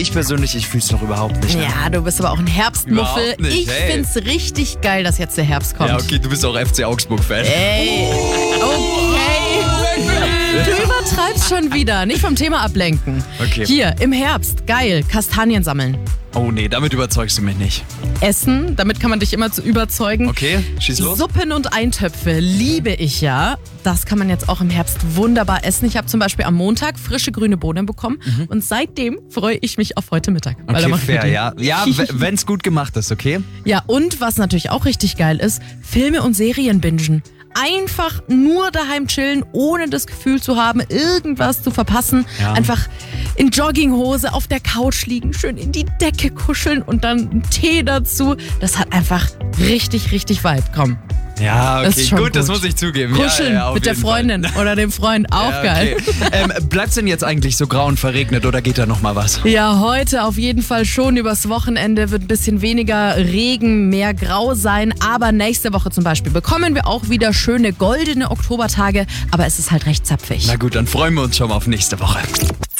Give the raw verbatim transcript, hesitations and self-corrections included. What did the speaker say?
ich persönlich, ich fühle es noch überhaupt nicht. Ne? Ja, du bist aber auch ein Herbstmuffel. Überhaupt nicht, Ich hey. find's richtig geil, dass jetzt der Herbst kommt. Ja, okay, du bist auch F C Augsburg-Fan. Ey, okay. Du übertreibst schon wieder. Nicht vom Thema ablenken. Okay. Hier, im Herbst, geil, Kastanien sammeln. Oh nee, damit überzeugst du mich nicht. Essen, damit kann man dich immer zu überzeugen. Okay, schieß los. Suppen und Eintöpfe liebe ich ja. Das kann man jetzt auch im Herbst wunderbar essen. Ich habe zum Beispiel am Montag frische grüne Bohnen bekommen Mhm. und seitdem freue ich mich auf heute Mittag. Weil da Okay, mach ich fair, mit dir. ja. Ja, wenn es gut gemacht ist, okay? Ja, und was natürlich auch richtig geil ist, Filme und Serien bingen. Einfach nur daheim chillen, ohne das Gefühl zu haben, irgendwas zu verpassen. Ja. Einfach in Jogginghose auf der Couch liegen, schön in die Decke kuscheln und dann einen Tee dazu. Das hat einfach richtig, richtig Vibe. Komm, Ja, Das okay, ist schon gut, das gut. muss ich zugeben. kuscheln ja, ja, auf mit der jeden Freundin oder dem Freund, auch Fall. geil. Ja, okay. ähm, bleibt's denn jetzt eigentlich so grau und verregnet oder geht da noch mal was? Ja, heute auf jeden Fall schon. Übers Wochenende wird ein bisschen weniger Regen, mehr Grau sein. Aber nächste Woche zum Beispiel bekommen wir auch wieder schöne goldene Oktobertage. Aber es ist halt recht zapfig. Na gut, dann freuen wir uns schon mal auf nächste Woche.